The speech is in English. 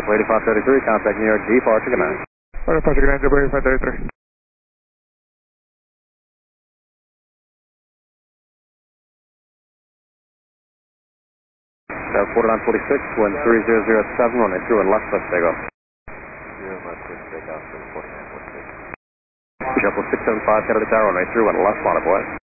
Delta 8533, contact New York G, departure, good night. Departure, good night, Delta 8533. Tower 4946, wind 3007, runway through and left, left takeoff. 0 left, clear takeoff for 4946. Shuffle 675, head of the tower, runway through and left, line up away.